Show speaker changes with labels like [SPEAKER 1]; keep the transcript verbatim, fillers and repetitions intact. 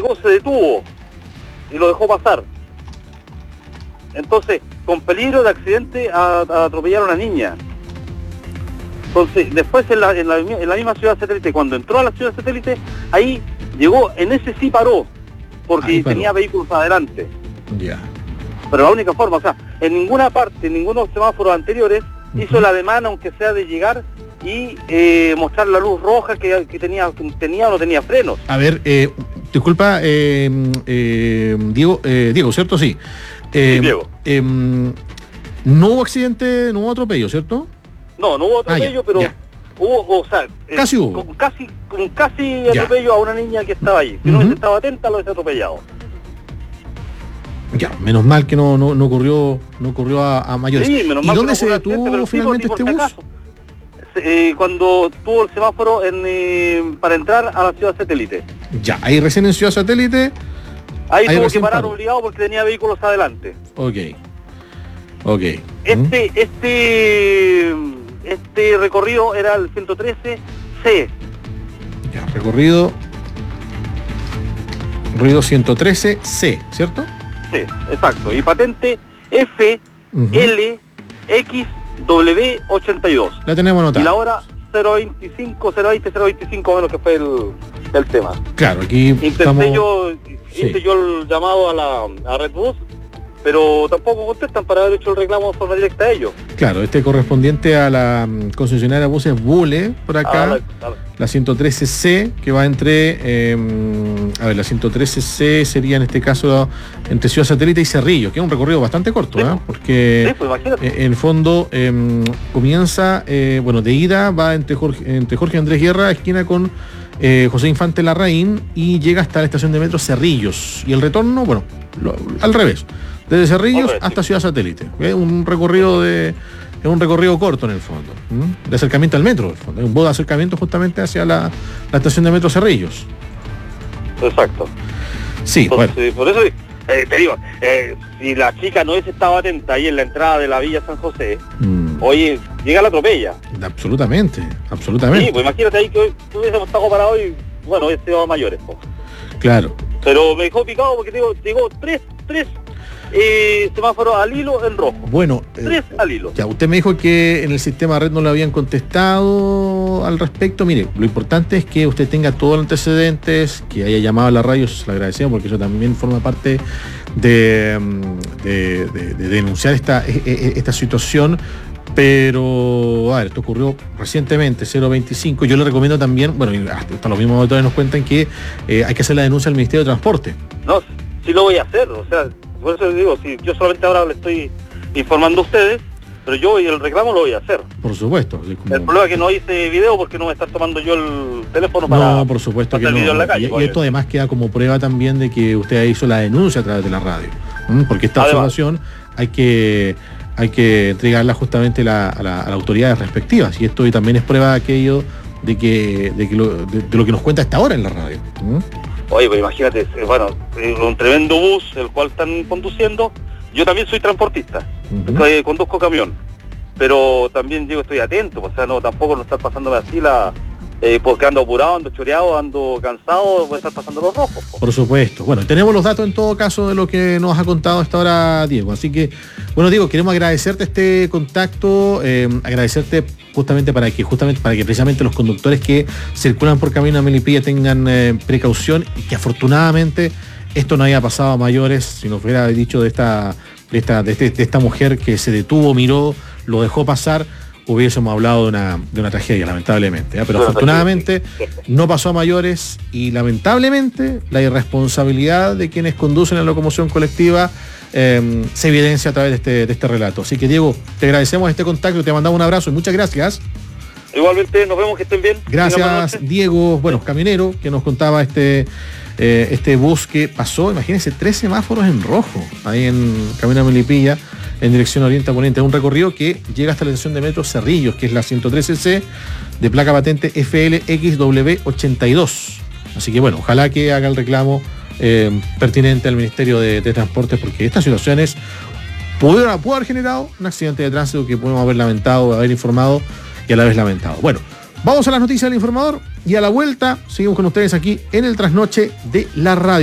[SPEAKER 1] llegó, se detuvo y lo dejó pasar. Entonces, con peligro de accidente a, a atropellar a una niña. Entonces, después en la, en, la, en la misma ciudad satélite, cuando entró a la ciudad satélite, ahí llegó, en ese sí paró, porque paró. Tenía vehículos adelante.
[SPEAKER 2] Ya. Yeah.
[SPEAKER 1] Pero la única forma, o sea, en ninguna parte, en ninguno de los semáforos anteriores, uh-huh. hizo la demanda, aunque sea de llegar y eh, mostrar la luz roja que, que tenía, tenía o no tenía frenos.
[SPEAKER 2] A ver, eh, disculpa, eh, eh, Diego, eh, Diego, ¿cierto? Sí. Eh,
[SPEAKER 1] sí, Diego.
[SPEAKER 2] Eh, no hubo accidente, no hubo atropello, ¿cierto?
[SPEAKER 1] No, no hubo atropello, ah, ya, pero ya. hubo, o sea,
[SPEAKER 2] casi
[SPEAKER 1] eh,
[SPEAKER 2] hubo.
[SPEAKER 1] Con casi, con casi atropello a una niña que estaba ahí. Si uh-huh. no hubiese estado atenta, lo hubiese atropellado.
[SPEAKER 2] Ya, menos mal que no, no, no ocurrió, no ocurrió a, a mayores.
[SPEAKER 1] Sí, menos
[SPEAKER 2] ¿Y
[SPEAKER 1] mal
[SPEAKER 2] dónde
[SPEAKER 1] no
[SPEAKER 2] se detuvo finalmente este bus?
[SPEAKER 1] Acaso, eh, cuando tuvo el semáforo en, eh, para entrar a la ciudad satélite.
[SPEAKER 2] Ya, ahí recién en ciudad satélite.
[SPEAKER 1] Ahí, ahí tuvo que parar paró. obligado porque tenía vehículos adelante.
[SPEAKER 2] Ok. Ok.
[SPEAKER 1] Este, ¿Mm? este, este recorrido era el ciento trece C.
[SPEAKER 2] Ya, recorrido. Recorrido ciento trece C, ¿cierto?
[SPEAKER 1] Sí, exacto. Y patente F L X W ochenta y dos.
[SPEAKER 2] La tenemos anotada.
[SPEAKER 1] Y la hora cero veinticinco, cero veinte, cero veinticinco menos que fue el, el tema.
[SPEAKER 2] Claro, aquí
[SPEAKER 1] Intenté
[SPEAKER 2] estamos...
[SPEAKER 1] yo, hice sí. yo el llamado a la a Redbus, pero tampoco contestan para haber hecho el reclamo de forma directa a ellos.
[SPEAKER 2] Claro, este correspondiente a la concesionaria buses Bule, por acá, ah, la, la, la ciento trece C, que va entre, eh, a ver, la ciento trece C sería en este caso entre Ciudad Satélite y Cerrillos, que es un recorrido bastante corto, ¿eh?
[SPEAKER 1] Sí,
[SPEAKER 2] porque
[SPEAKER 1] sí, pues, imagínate.
[SPEAKER 2] en el fondo eh, comienza, eh, bueno, de ida va entre Jorge, entre Jorge Andrés Guerra, esquina con eh, José Infante Larraín, y llega hasta la estación de metro Cerrillos, y el retorno, bueno, lo, al revés. Desde Cerrillos okay, hasta sí. Ciudad Satélite. Es un recorrido de es un recorrido corto en el fondo, ¿m? de acercamiento al metro, en el fondo. Es un modo de acercamiento justamente hacia la, la estación de metro Cerrillos.
[SPEAKER 1] Exacto.
[SPEAKER 2] Sí,
[SPEAKER 1] Entonces,
[SPEAKER 2] bueno.
[SPEAKER 1] Por eso eh, te digo, eh, si la chica no hubiese estado atenta ahí en la entrada de la Villa San José, mm. oye, llega la atropella.
[SPEAKER 2] Absolutamente, absolutamente.
[SPEAKER 1] Sí, pues imagínate ahí que hoy hubiésemos estado parados y, bueno, hubiese sido mayores. Po.
[SPEAKER 2] Claro.
[SPEAKER 1] Pero me dejó picado porque digo, digo tres, tres Eh, semáforo al hilo en rojo.
[SPEAKER 2] Bueno,
[SPEAKER 1] tres eh, al hilo.
[SPEAKER 2] Ya, usted me dijo que en el sistema red no le habían contestado al respecto. Mire, lo importante es que usted tenga todos los antecedentes, que haya llamado a la radio, eso se lo agradecemos porque eso también forma parte de, de, de, de denunciar esta, esta situación. Pero, a ver, esto ocurrió recientemente, cero veinticinco. Yo le recomiendo también, bueno, hasta los mismos autores nos cuentan que eh, hay que hacer la denuncia al Ministerio de Transporte.
[SPEAKER 1] No, sí lo voy a hacer, o sea, por eso les digo, si yo solamente ahora le estoy informando a ustedes, pero yo y el reclamo lo voy a hacer.
[SPEAKER 2] Por supuesto. Como...
[SPEAKER 1] El problema es que no hice video porque no voy a estar tomando yo el teléfono para...
[SPEAKER 2] No, por supuesto que no.
[SPEAKER 1] En la calle,
[SPEAKER 2] y, y esto además queda como prueba también de que usted hizo la denuncia a través de la radio. ¿Mm? Porque esta además, observación hay que... hay que entregarla justamente la, a, la, a las autoridades respectivas, y esto también es prueba de aquello de que, de, que lo, de, de lo que nos cuenta hasta ahora en la radio. ¿Mm?
[SPEAKER 1] Oye, pues imagínate, bueno, un tremendo bus el cual están conduciendo. Yo también soy transportista, uh-huh. conduzco camión, pero también digo, estoy atento, o sea, no, tampoco no estar pasándome así la... Eh, porque ando apurado, ando choreado, ando cansado, voy a estar pasando los rojos. Po.
[SPEAKER 2] Por supuesto. Bueno, tenemos los datos en todo caso de lo que nos ha contado hasta ahora Diego. Así que, bueno, Diego, queremos agradecerte este contacto, eh, agradecerte justamente para que justamente para que precisamente los conductores que circulan por camino a Melipilla tengan eh, precaución, y que afortunadamente esto no haya pasado a mayores. Si nos hubiera dicho de esta, de esta, de este, de esta mujer que se detuvo, miró, lo dejó pasar, hubiésemos hablado de una, de una tragedia, lamentablemente, ¿eh? Pero no, afortunadamente no pasó a mayores, y lamentablemente la irresponsabilidad de quienes conducen la locomoción colectiva eh, se evidencia a través de este, de este relato. Así que, Diego, te agradecemos este contacto, te mandamos un abrazo y muchas gracias.
[SPEAKER 1] Igualmente, nos vemos, que estén bien.
[SPEAKER 2] Gracias, Diego, bueno, camionero, que nos contaba este, eh, este bus que pasó, imagínense, tres semáforos en rojo, ahí en Camino a Melipilla, en dirección oriente a poniente, un recorrido que llega hasta la estación de metro Cerrillos, que es la ciento trece C, de placa patente F L X W ochenta y dos. Así que bueno, ojalá que haga el reclamo eh, pertinente al Ministerio de, de Transportes, porque estas situaciones pudieron, pudo haber generado un accidente de tránsito que podemos haber lamentado, haber informado y a la vez lamentado. Bueno, vamos a las noticias del informador, y a la vuelta seguimos con ustedes aquí en el Trasnoche de la Radio.